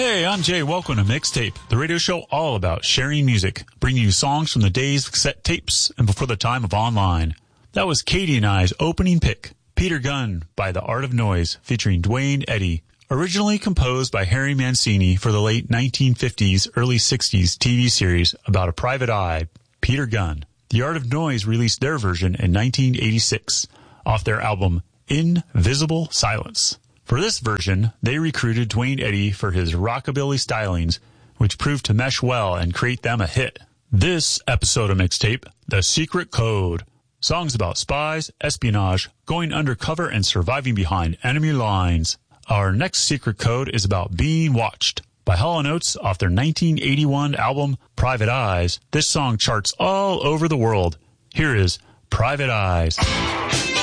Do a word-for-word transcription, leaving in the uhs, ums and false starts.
Hey, I'm Jay. Welcome to Mixtape, the radio show all about sharing music, bringing you songs from the days of cassette tapes and before the time of online. That was Katie and I's opening pick, Peter Gunn by The Art of Noise, featuring Duane Eddy. Originally composed by Harry Mancini for the late nineteen fifties, early sixties T V series about a private eye, Peter Gunn. The Art of Noise released their version in nineteen eighty-six off their album Invisible Silence. For this version, they recruited Duane Eddy for his rockabilly stylings, which proved to mesh well and create them a hit. This episode of Mixtape, The Secret Code. Songs about spies, espionage, going undercover, and surviving behind enemy lines. Our next secret code is about being watched. By Hall and Oates off their nineteen eighty-one album Private Eyes. This song charts all over the world. Here is Private Eyes.